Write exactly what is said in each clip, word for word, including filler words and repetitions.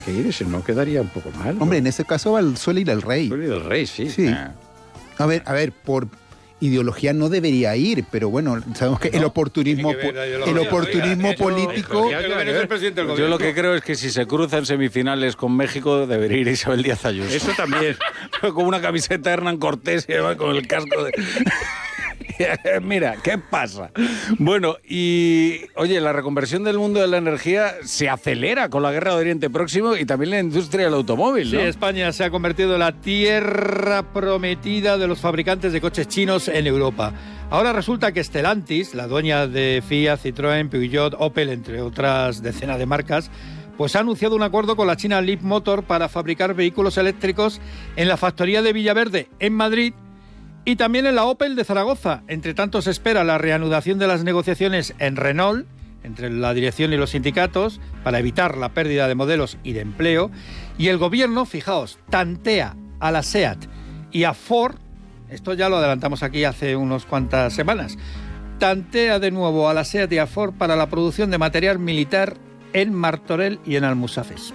que ir, ese no quedaría un poco mal, ¿no? Hombre, en ese caso suele ir el rey. Suele ir el rey, sí. Sí. Ah. A ver, a ver, por ideología no debería ir, pero bueno, sabemos que no, el oportunismo, ver, el oportunismo oiga, político... Eso, eso, eso, el presidente del Yo lo que creo es que si se cruzan semifinales con México, debería ir Isabel Díaz Ayuso. Eso también. Con una camiseta de Hernán Cortés y además con el casco de... Mira, ¿qué pasa? Bueno, y oye, la reconversión del mundo de la energía se acelera con la guerra de Oriente Próximo y también la industria del automóvil, ¿no? Sí, España se ha convertido en la tierra prometida de los fabricantes de coches chinos en Europa. Ahora resulta que Stellantis, la dueña de Fiat, Citroën, Peugeot, Opel, entre otras decenas de marcas, pues ha anunciado un acuerdo con la china Leapmotor para fabricar vehículos eléctricos en la factoría de Villaverde, en Madrid, y también en la Opel de Zaragoza. Entre tanto, se espera la reanudación de las negociaciones en Renault, entre la dirección y los sindicatos, para evitar la pérdida de modelos y de empleo. Y el gobierno, fijaos, tantea a la SEAT y a Ford, esto ya lo adelantamos aquí hace unas cuantas semanas, tantea de nuevo a la SEAT y a Ford para la producción de material militar en Martorell y en Almusafes.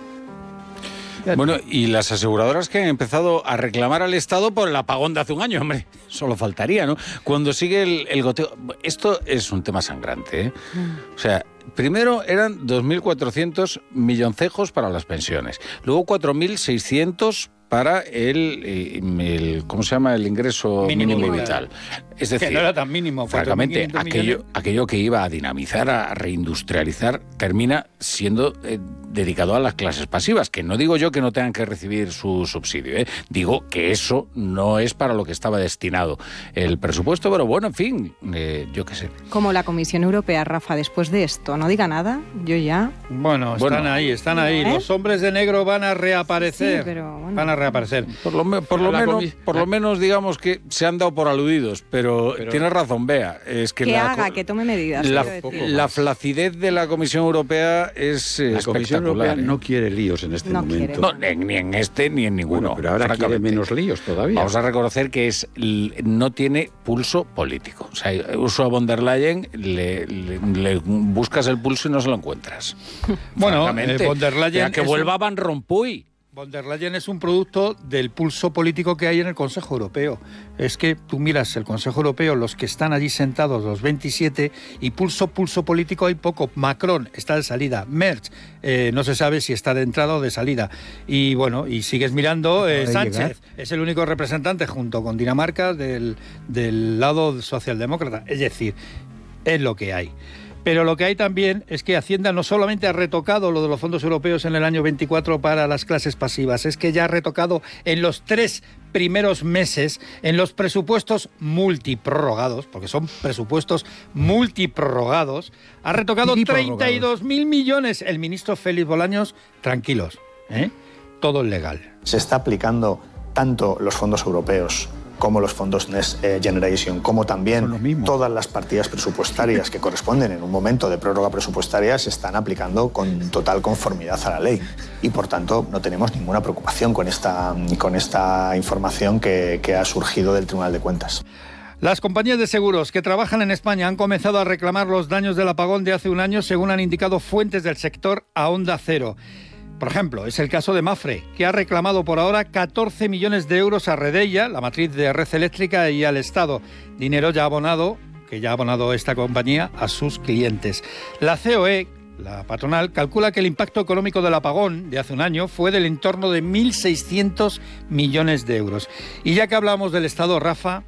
Bueno, y las aseguradoras que han empezado a reclamar al Estado por el apagón de hace un año, hombre, solo faltaría, ¿no? Cuando sigue el, el goteo... Esto es un tema sangrante, ¿eh? O sea, primero eran dos mil cuatrocientos milloncejos para las pensiones, luego cuatro mil seiscientos para el, el, ¿cómo se llama? El ingreso mínimo, mínimo vital. Es decir, que no era tan mínimo. francamente, aquello, aquello que iba a dinamizar, a reindustrializar, termina siendo eh, dedicado a las clases pasivas, que no digo yo que no tengan que recibir su subsidio, ¿eh? Digo que eso no es para lo que estaba destinado el presupuesto, pero bueno, en fin, eh, yo qué sé. Como la Comisión Europea, Rafa, después de esto, no diga nada, yo ya... Bueno, están bueno, ahí, están ahí. ¿Eh? Los hombres de negro van a reaparecer. Sí, pero bueno. Van a reaparecer. Por lo, me, por lo, menos, por lo menos digamos que se han dado por aludidos, pero, pero tienes razón, Bea. Es que, que la, haga, que tome medidas. La, la flacidez de la Comisión Europea es la espectacular. La Comisión Europea ¿eh? no quiere líos en este no momento. No, ni, ni en este ni en ninguno. Bueno, pero ahora quiere menos líos todavía. Vamos a reconocer que es no tiene pulso político. O sea, Ursula von der Leyen le, le, le buscas el pulso y no se lo encuentras. Bueno, eh, von der Leyen... que vuelva Van Rompuy. Von der Leyen es un producto del pulso político que hay en el Consejo Europeo. Es que tú miras el Consejo Europeo, los que están allí sentados, los veintisiete, y pulso, pulso político hay poco. Macron está de salida, Merz eh, no se sabe si está de entrada o de salida. Y bueno, y sigues mirando, eh, Sánchez llegar. Es el único representante junto con Dinamarca del, del lado socialdemócrata. Es decir, es lo que hay. Pero lo que hay también es que Hacienda no solamente ha retocado lo de los fondos europeos en el año veinticuatro para las clases pasivas, es que ya ha retocado en los tres primeros meses, en los presupuestos multiprorrogados, porque son presupuestos multiprorrogados, ha retocado treinta y dos mil millones. El ministro Félix Bolaños, tranquilos, ¿eh? Todo es legal. Se está aplicando tanto los fondos europeos como los fondos Next Generation, como también todas las partidas presupuestarias que corresponden en un momento de prórroga presupuestaria se están aplicando con total conformidad a la ley. Y por tanto no tenemos ninguna preocupación con esta, con esta información que, que ha surgido del Tribunal de Cuentas. Las compañías de seguros que trabajan en España han comenzado a reclamar los daños del apagón de hace un año, según han indicado fuentes del sector a Onda Cero. Por ejemplo, es el caso de Mafre, que ha reclamado por ahora catorce millones de euros a Redella, la matriz de Red Eléctrica, y al Estado. Dinero ya abonado, que ya ha abonado esta compañía a sus clientes. La C O E, la patronal, calcula que el impacto económico del apagón de hace un año fue del entorno de mil seiscientos millones de euros. Y ya que hablamos del Estado, Rafa,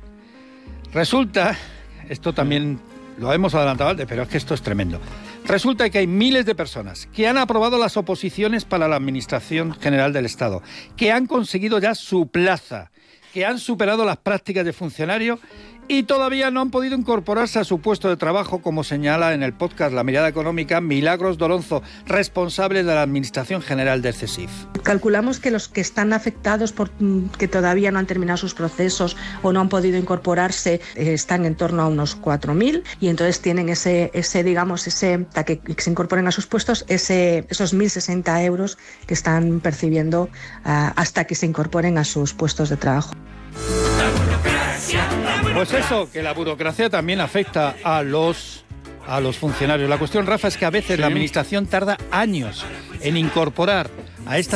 resulta, esto también lo hemos adelantado antes, pero es que esto es tremendo. Resulta que hay miles de personas que han aprobado las oposiciones para la Administración General del Estado, que han conseguido ya su plaza, que han superado las prácticas de funcionario y todavía no han podido incorporarse a su puesto de trabajo, como señala en el podcast La Mirada Económica Milagros Doronzo, responsable de la Administración General del CESIF. Calculamos que los que están afectados por que todavía no han terminado sus procesos o no han podido incorporarse eh, están en torno a unos cuatro mil y entonces tienen ese, ese digamos, ese hasta que, que se incorporen a sus puestos, ese, esos mil sesenta euros que están percibiendo uh, hasta que se incorporen a sus puestos de trabajo. Pues eso, que la burocracia también afecta a los, a los funcionarios. La cuestión, Rafa, es que a veces sí. la Administración tarda años en incorporar a estas